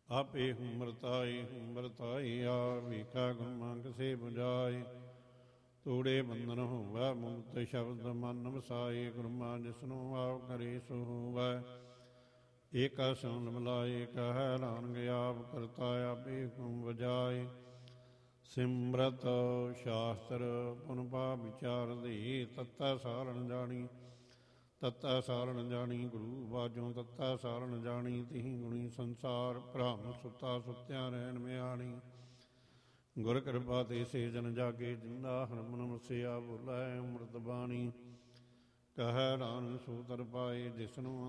ਆਪੇ ਹੂੰ ਵਰਤਾਈ ਆ ਵੀਕਾ ਗੁਰ ਮੰਗ ਸੇ ਬੁਝਾਏ ਤੂੜੇ ਬੰਧਨ ਹੋਵੈ ਮੁਕਤ ਸ਼ਬਦ ਮਨ ਵਸਾਏ ਗੁਰਮਾ ਜਿਸਨੂੰ ਆਪ ਕਰੇ ਸੋ ਹੋਵੈ ਏਕਾ ਸੋਨ ਮਿਲਾਏ ਕਹਿ ਰਾਨਗ ਆਪ ਕਰਤਾ ਆਪੇ ਹੁਕਮ ਵਜਾਏ ਸਿਮਰਤ ਸ਼ਾਸਤਰ ਪੁਨ ਪਾ ਵਿਚਾਰ ਦੇ ਤੱਤਾ ਸਾਰਣ ਜਾਣੀ ਗੁਰੂ ਬਾਝੋਂ ਤੱਤਾ ਸਾਰਣ ਜਾਣੀ ਤਿਹੀ ਗੁਣੀ ਸੰਸਾਰ ਭ੍ਰਮ ਸੁੱਤਾ ਸੁੱਤਿਆਂ ਰਹਿਣ ਮਿਆਣੀ ਗੁਰ ਕਿਰਪਾ ਤੇ ਸੇ ਜਨ ਜਾਗੇ ਜਿੰਦਾ ਹਰਮਨ ਵਸਿਆ ਬੋਲੇ ਅੰਮ੍ਰਿਤ ਬਾਣੀ ਕਹਿ ਨਾਨਕ ਸੂਤਰ ਪਾਏ ਜਿਸਨੂੰ